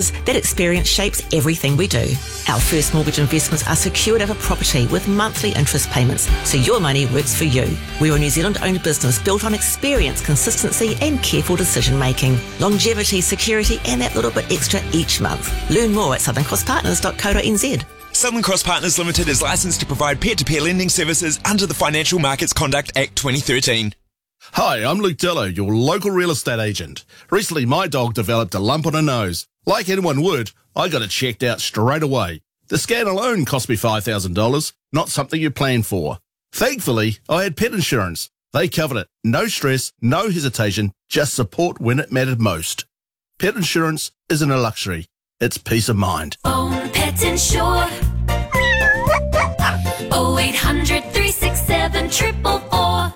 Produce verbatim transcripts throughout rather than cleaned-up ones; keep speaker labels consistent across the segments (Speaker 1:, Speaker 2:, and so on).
Speaker 1: experience, that experience shapes everything we do. Our first mortgage investments are secured over property with monthly interest payments, so your money works for you. We're a New Zealand-owned business built on experience, consistency and careful decision-making. Longevity, security and that little bit extra each month. Learn more at southern cross partners dot co dot n z.
Speaker 2: Southern Cross Partners Limited is licensed to provide peer-to-peer lending services under the Financial Markets Conduct Act twenty thirteen.
Speaker 3: Hi, I'm Luke Dillo, your local real estate agent. Recently, my dog developed a lump on her nose. Like anyone would, I got it checked out straight away. The scan alone cost me five thousand dollars, not something you plan for. Thankfully, I had pet insurance. They covered it. No stress, no hesitation, just support when it mattered most. Pet insurance isn't a luxury. It's peace of mind.
Speaker 4: Own Pet Insure. oh eight hundred, three six seven, four four four.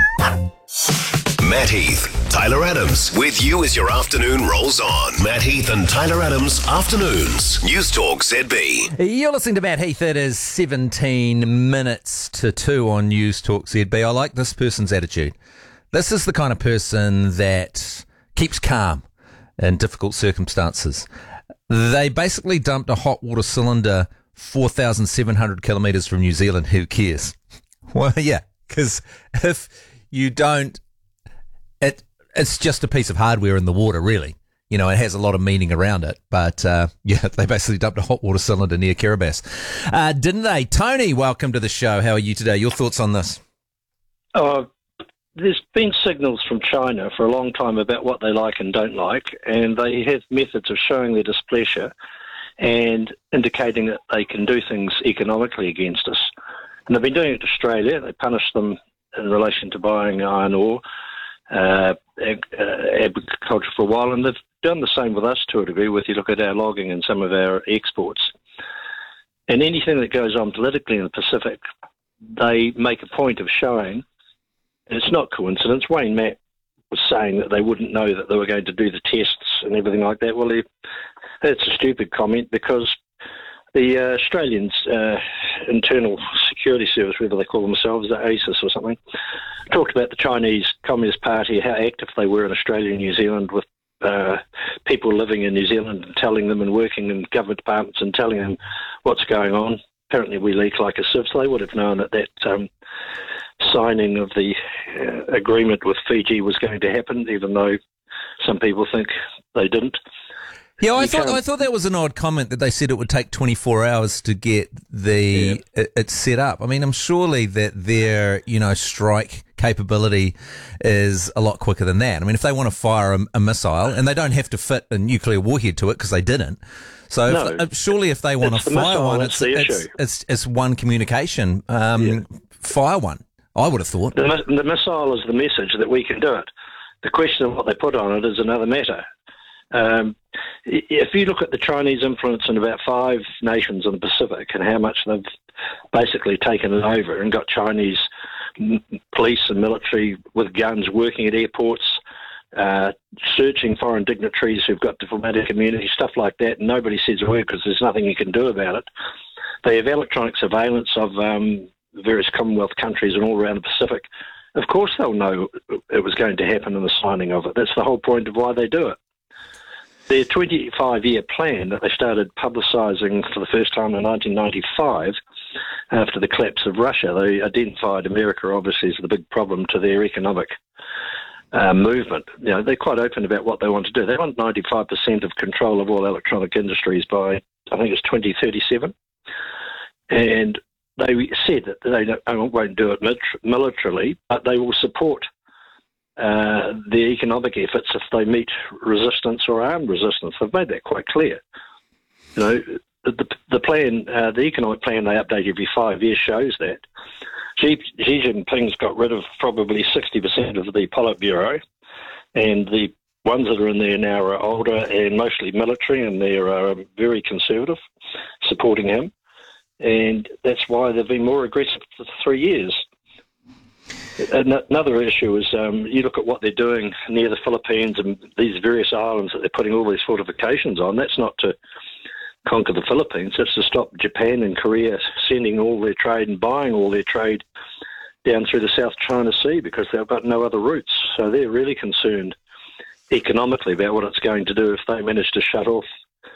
Speaker 5: Matt Heath, Tyler Adams, with you as your afternoon rolls on. Matt Heath and Tyler Adams, Afternoons, News Talk Z B.
Speaker 6: You're listening to Matt Heath. It is seventeen minutes to two on News Talk Z B. I like this person's attitude. This is the kind of person that keeps calm in difficult circumstances. They basically dumped a hot water cylinder four thousand seven hundred kilometres from New Zealand. Who cares? Well, yeah, because if you don't, it it's just a piece of hardware in the water, really. You know, it has a lot of meaning around it. But, uh, yeah, they basically dumped a hot water cylinder near Kiribati. Uh, didn't they? Tony, welcome to the show. How are you today? Your thoughts on this?
Speaker 7: Oh, there's been signals from China for a long time about what they like and don't like, and they have methods of showing their displeasure and indicating that they can do things economically against us. And they've been doing it to Australia. They punished them in relation to buying iron ore, uh, ag- uh, agriculture for a while, and they've done the same with us to a degree, with you look at our logging and some of our exports. And anything that goes on politically in the Pacific, they make a point of showing. And it's not coincidence. Wayne Matt was saying that they wouldn't know that they were going to do the tests and everything like that. Well, that's a stupid comment, because the uh, Australians' uh, Internal Security Service, whatever they call themselves, the A S I S or something, talked about the Chinese Communist Party, how active they were in Australia and New Zealand with uh, people living in New Zealand and telling them, and working in government departments and telling them what's going on. Apparently we leak like a sieve, so they would have known that that um, signing of the uh, agreement with Fiji was going to happen, even though some people think they didn't.
Speaker 6: Yeah, I
Speaker 7: You
Speaker 6: thought
Speaker 7: can't-
Speaker 6: I thought that was an odd comment that they said it would take twenty-four hours to get the
Speaker 7: Yeah.
Speaker 6: it, it set up. I mean, I'm surely that their, you know, strike capability is a lot quicker than that. I mean, if they want to fire a, a missile, and they don't have to fit a nuclear warhead to it because they didn't. So
Speaker 7: No.
Speaker 6: if, uh, surely if they want
Speaker 7: It's
Speaker 6: to
Speaker 7: the
Speaker 6: fire
Speaker 7: missile,
Speaker 6: one,
Speaker 7: that's
Speaker 6: it's,
Speaker 7: the
Speaker 6: it's,
Speaker 7: issue.
Speaker 6: it's it's one communication. Um,
Speaker 7: Yeah.
Speaker 6: Fire one. I would have thought.
Speaker 7: The, mi- the missile is the message that we can do it. The question of what they put on it is another matter. Um, i- if you look at the Chinese influence in about five nations in the Pacific and how much they've basically taken it over and got Chinese m- police and military with guns working at airports, uh, searching foreign dignitaries who've got diplomatic immunity, stuff like that, and nobody says a word because there's nothing you can do about it. They have electronic surveillance of um, various Commonwealth countries and all around the Pacific. Of course they'll know it was going to happen in the signing of it. That's the whole point of why they do it. Their twenty-five-year plan that they started publicising for the first time in nineteen ninety-five, after the collapse of Russia, they identified America obviously as the big problem to their economic uh, movement. You know, they're quite open about what they want to do. They want ninety-five percent of control of all electronic industries by, I think it's twenty thirty-seven. And they said that they don't, won't do it militarily, but they will support uh, the economic efforts if they meet resistance or armed resistance. They've made that quite clear. You know, the, the plan, uh, the economic plan they update every five years shows that. Xi, Xi Jinping's got rid of probably sixty percent of the Politburo, and the ones that are in there now are older and mostly military, and they're uh, very conservative, supporting him. And that's why they've been more aggressive for three years. Another issue is um, you look at what they're doing near the Philippines and these various islands that they're putting all these fortifications on. That's not to conquer the Philippines. It's to stop Japan and Korea sending all their trade and buying all their trade down through the South China Sea, because they've got no other routes. So they're really concerned economically about what it's going to do if they manage to shut off